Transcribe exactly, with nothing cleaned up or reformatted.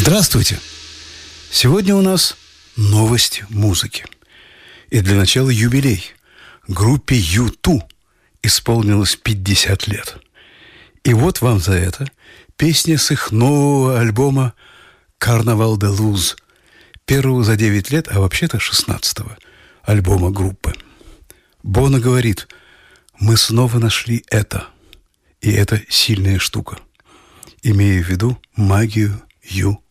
Здравствуйте! Сегодня у нас новости музыки. И для начала юбилей. Группе ю ту исполнилось пятьдесят лет. И вот вам за это песня с их нового альбома «Carnaval de Luz», первого за девять лет, а вообще-то шестнадцатого альбома группы. Боно говорит: «Мы снова нашли это, и это сильная штука», имея в виду магию ю